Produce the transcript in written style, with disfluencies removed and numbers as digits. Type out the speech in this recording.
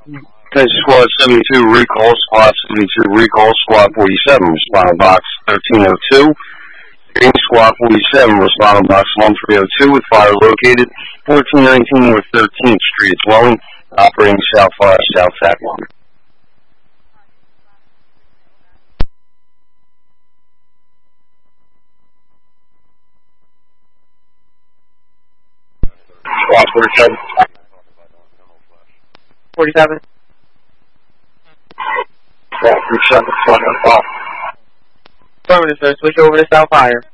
Hey, Squad 72, recall, Squad 72, recall, Squad 47, respond box 1302. Green Squad 47, respond box 1302 with fire located 1419 North 13th Street, dwelling, operating South Fire, South Tacoma. Squad 47. 47. Squad 47, front and off. Affirmative, sir. Switch over to South Fire.